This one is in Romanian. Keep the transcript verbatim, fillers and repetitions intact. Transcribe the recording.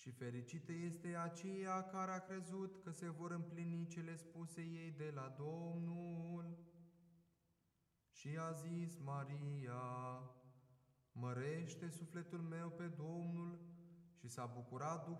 Și fericită este aceea care a crezut că se vor împlini cele spuse ei de la Domnul. Și a zis Maria: mărește sufletul meu pe Domnul și s-a bucurat Duhul